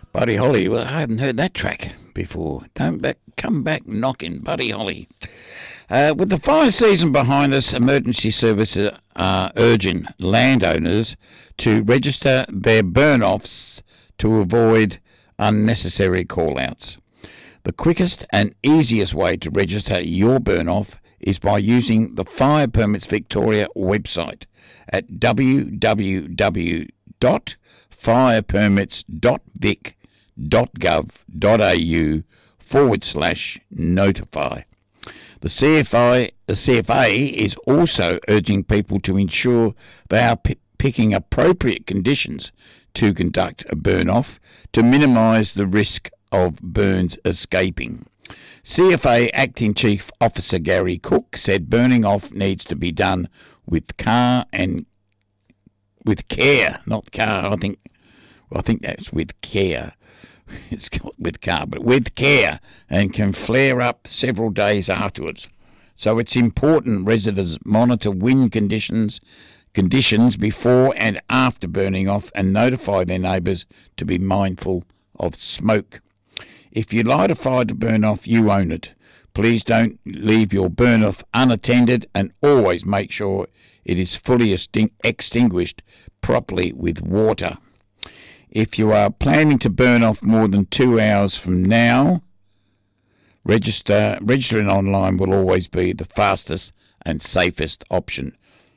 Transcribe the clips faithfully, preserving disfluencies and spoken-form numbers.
Buddy Holly. Well, I haven't heard that track before. Don't back, come back knocking, Buddy Holly. Uh, with the fire season behind us, emergency services are urging landowners to register their burn-offs to avoid unnecessary call-outs. The quickest and easiest way to register your burn-off is by using the Fire Permits Victoria website at w w w dot fire permits dot vic dot gov dot a u forward slash notify. The C F I, the C F A is also urging people to ensure they are p- picking appropriate conditions to conduct a burn-off to minimise the risk of burns escaping. C F A Acting Chief Officer Gary Cook said burning off needs to be done with car and with care, not car. I think, well, I think that's with care. It's got with car, but with care, and can flare up several days afterwards. So it's important residents monitor wind conditions, conditions before and after burning off, and notify their neighbours to be mindful of smoke. If you light a fire to burn off, you own it. Please don't leave your burn off unattended, and always make sure it is fully extinguished properly with water. If you are planning to burn off more than two hours from now, register registering online will always be the fastest and safest option.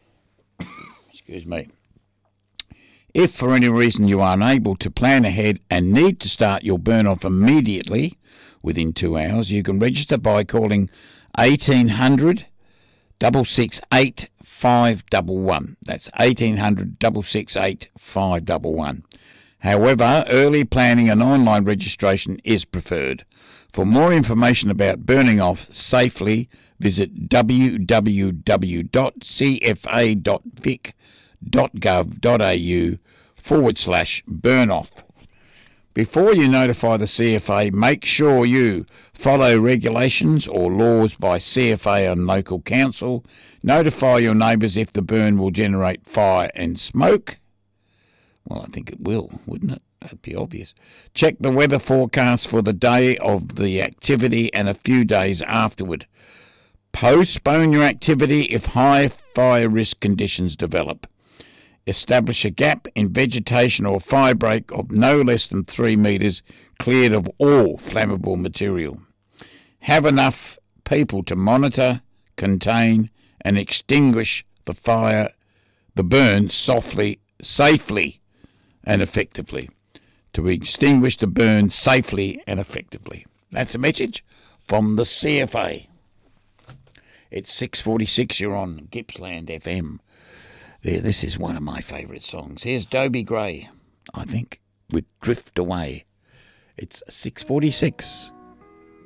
Excuse me. If for any reason you are unable to plan ahead and need to start your burn off immediately within two hours, you can register by calling eighteen hundred, six six eight, five one one. That's eighteen hundred, six six eight, five one one. However, early planning and online registration is preferred. For more information about burning off safely, visit w w w dot c f a dot vic dot gov dot a u forward slash burn off. Before you notify the C F A, make sure you follow regulations or laws by C F A and local council. Notify your neighbours if the burn will generate fire and smoke. Well, I think it will, wouldn't it? That'd be obvious. Check the weather forecast for the day of the activity and a few days afterward. Postpone your activity if high fire risk conditions develop. Establish a gap in vegetation or fire break of no less than three metres cleared of all flammable material. Have enough people to monitor, contain and extinguish the fire, the burn softly, safely and effectively. To extinguish the burn safely and effectively. That's a message from the C F A. It's six forty-six, you're on Gippsland F M. There, this is one of my favourite songs. Here's Dobie Gray, I think, with Drift Away. It's six forty-six.